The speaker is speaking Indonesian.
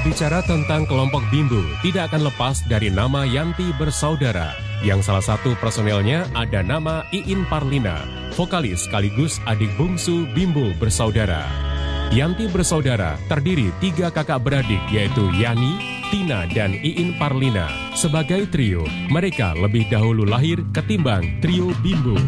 Berbicara tentang kelompok Bimbo, tidak akan lepas dari nama Yanti Bersaudara, yang salah satu personelnya ada nama Iin Parlina, vokalis sekaligus adik bungsu Bimbo Bersaudara. Yanti Bersaudara terdiri 3 kakak beradik yaitu Yani, Tina, dan Iin Parlina. Sebagai trio, mereka lebih dahulu lahir ketimbang trio Bimbo.